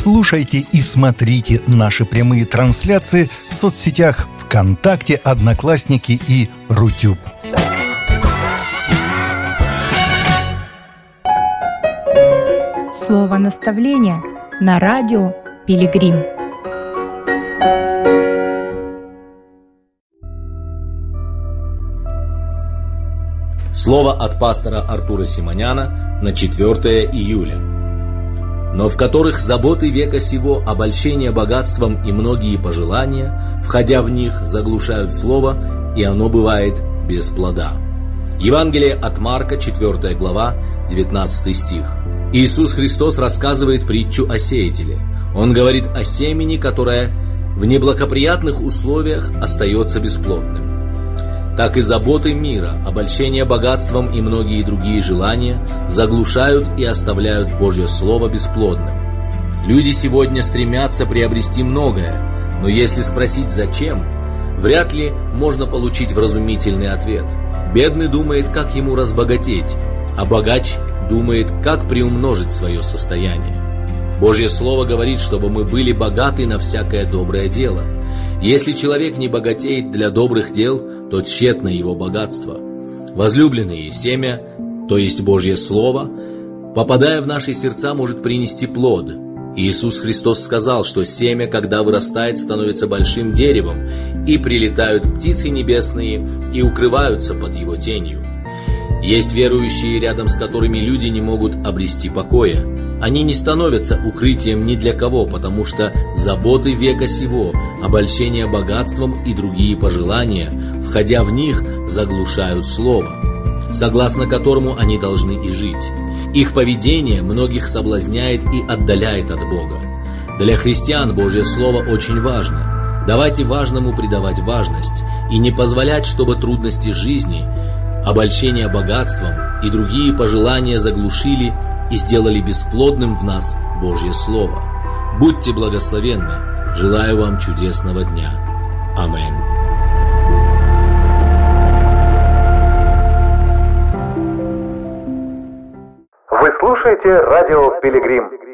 Слушайте и смотрите наши прямые трансляции в соцсетях ВКонтакте, Одноклассники и Рутюб. Слово наставления на радио Пилигрим. Слово от пастора Артура Симоняна на 4 июля. Но в которых заботы века сего, обольщение богатством и многие пожелания, входя в них, заглушают слово, и оно бывает без плода. Евангелие от Марка, 4 глава, 19 стих. Иисус Христос рассказывает притчу о сеятеле. Он говорит о семени, которое в неблагоприятных условиях остается бесплодным. Так и заботы мира, обольщение богатством и многие другие желания заглушают и оставляют Божье Слово бесплодным. Люди сегодня стремятся приобрести многое, но если спросить «зачем?», вряд ли можно получить вразумительный ответ. Бедный думает, как ему разбогатеть, а богач думает, как приумножить свое состояние. Божье Слово говорит, чтобы мы были богаты на всякое доброе дело. Если человек не богатеет для добрых дел, то тщетно его богатство. Возлюбленные, семя, то есть Божье Слово, попадая в наши сердца, может принести плод. Иисус Христос сказал, что семя, когда вырастает, становится большим деревом, и прилетают птицы небесные и укрываются под его тенью. Есть верующие, рядом с которыми люди не могут обрести покоя. Они не становятся укрытием ни для кого, потому что заботы века сего, обольщение богатством и другие пожелания, входя в них, заглушают слово, согласно которому они должны и жить. Их поведение многих соблазняет и отдаляет от Бога. Для христиан Божье Слово очень важно. Давайте важному придавать важность и не позволять, чтобы трудности жизни, обольщение богатством и другие пожелания заглушили и сделали бесплодным в нас Божье Слово. Будьте благословенны. Желаю вам чудесного дня. Аминь. Вы слушаете радио Пилигрим.